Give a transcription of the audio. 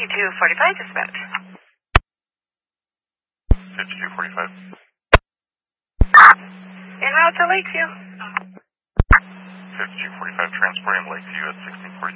5245 dispatch. 5245. En route to Lakeview. 5245, transporting Lakeview at 1640.